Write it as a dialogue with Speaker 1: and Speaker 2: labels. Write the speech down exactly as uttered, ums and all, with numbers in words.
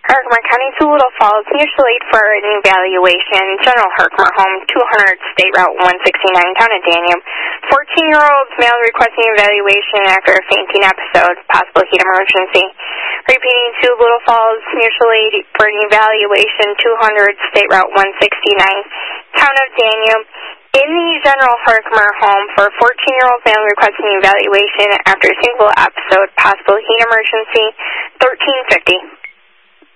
Speaker 1: Herkimer County to Little Falls, near Salate for an evaluation. General Herkimer Home, two hundred State Route one sixty-nine, Town of Daniel. fourteen-year-old male requesting evaluation after a fainting episode, possible heat emergency. Repeating to Little Falls, near Salate for an evaluation. two hundred State Route one sixty-nine, Town of Daniel. In the General Herkimer Home for a fourteen-year-old male requesting evaluation after a single episode, possible heat emergency, thirteen fifty.